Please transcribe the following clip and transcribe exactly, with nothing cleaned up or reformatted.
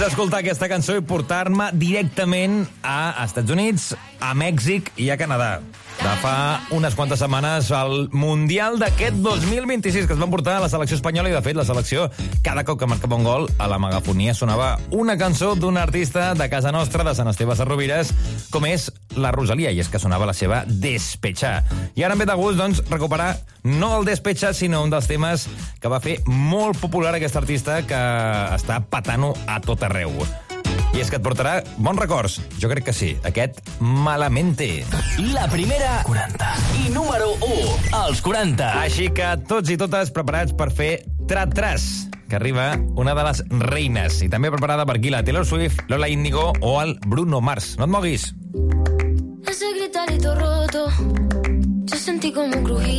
Escoltar aquesta cançó i portar-me directament a Estats Units, a Mèxic i a Canadà. De fa unes quantes setmanes, el Mundial d'aquest dos mil vint-i-sis, que es van portar a la selecció espanyola, i de fet la selecció, cada cop que marcava un gol, a la megafonia sonava una cançó d'un artista de casa nostra, de Sant Esteve Sesrovires, com és la Rosalia, i és que sonava la seva Despechar. I ara em ve de gust, doncs, recuperar no el Despechar, sinó un dels temes que va fer molt popular aquest artista, que està patant-ho a tot arreu. I és que et portarà bons records. Jo crec que sí. Aquest Malamente. La primera quaranta. I número u, als quaranta. Així que tots i totes preparats per fer Trat-Tras, que arriba una de les reines. I també preparada per aquí la Taylor Swift, Lola Índigo o el Bruno Mars. No et moguis. Ese gritarito roto, yo sentí como crujía.